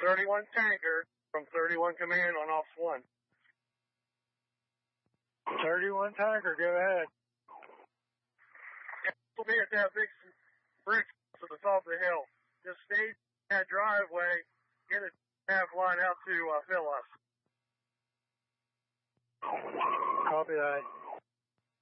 31 Tanker from 31 Command on Ops 1. 31 Tanker, go ahead. We'll be at that big bridge to the top of the hill. Just stay in that driveway, get a half line out to fill us. Copy that.